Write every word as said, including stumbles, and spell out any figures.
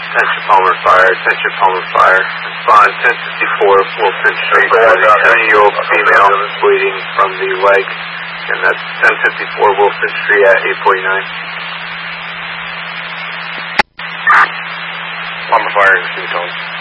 Attention Palmer Fire, attention Palmer Fire. Respond ten fifty-four Wolfson Street, ten-year-old female bleeding from the leg, and that's ten fifty-four Wolfson Street at eight forty-nine. Palmer Fire, receive tone.